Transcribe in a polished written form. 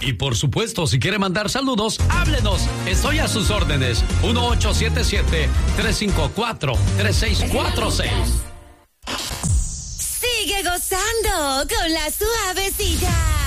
Y por supuesto, si quiere mandar saludos, háblenos. Estoy a sus órdenes. 1877-354-3646. Sigue gozando con la suavecilla.